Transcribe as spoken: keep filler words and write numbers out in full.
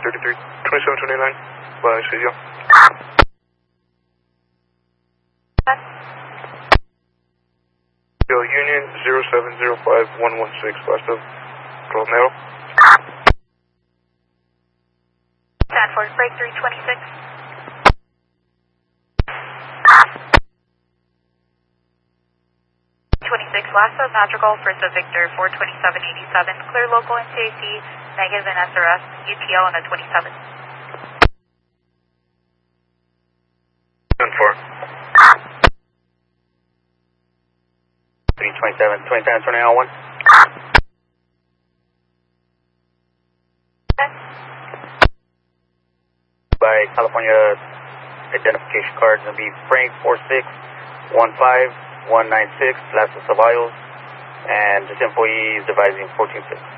thirty-three twenty-seven twenty-nine by Studio. Yo, Union zero seven zero five one one six, last of Romero. Stanford, break three twenty-six. twenty-six, last of Madrigal, first of Victor, four twenty-seven eighty-seven, clear local N C A C, negative and S R S, U T L on the twenty-seven. ten four. three twenty-seven, twenty-seven, twenty-nine, one. By California identification card, going to be Frank four six one five one nine six, last of Ceballos, and this employee is devising fourteen six.